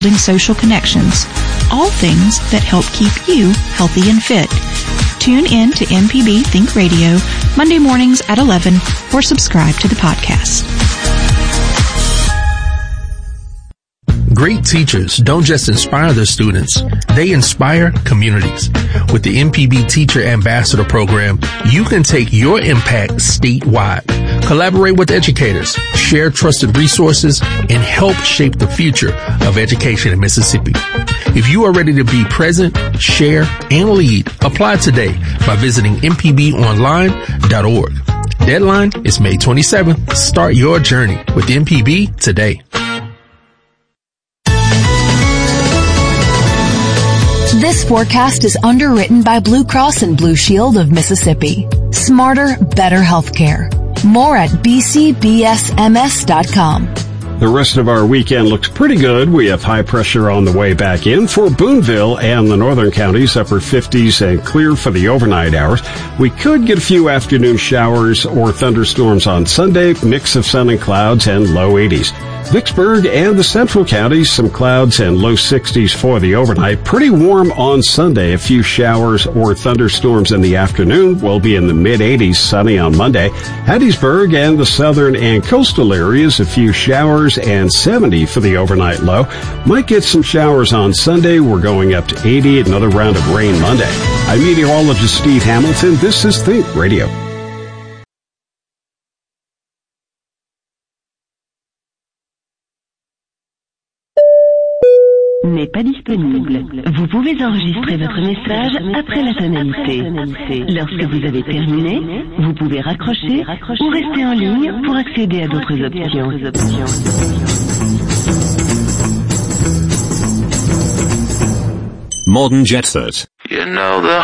building social connections. All things that help keep you healthy and fit. Tune in to MPB Think Radio Monday mornings at 11 or subscribe to the podcast. Great teachers don't just inspire their students, they inspire communities. With the MPB Teacher Ambassador Program, you can take your impact statewide. Collaborate with educators, share trusted resources, and help shape the future of education in Mississippi. If you are ready to be present, share, and lead, apply today by visiting mpbonline.org. Deadline is May 27th. Start your journey with MPB today. This forecast is underwritten by Blue Cross and Blue Shield of Mississippi. Smarter, better healthcare. More at bcbsms.com. The rest of our weekend looks pretty good. We have high pressure on the way back in for Boonville and the northern counties, upper 50s and clear for the overnight hours. We could get a few afternoon showers or thunderstorms on Sunday, mix of sun and clouds, and low 80s. Vicksburg and the central counties, some clouds and low 60s for the overnight. Pretty warm on Sunday. A few showers or thunderstorms in the afternoon. Will be in the mid-80s, sunny on Monday. Hattiesburg and the southern and coastal areas, a few showers and 70 for the overnight low. Might get some showers on Sunday. We're going up to 80. Another round of rain Monday. I'm meteorologist Steve Hamilton. This is Think Radio. N'est pas disponible. Vous pouvez enregistrer votre message après la tonalité. Lorsque vous avez terminé, vous pouvez raccrocher ou rester en ligne pour accéder à d'autres options. Modern Jet Set. You know the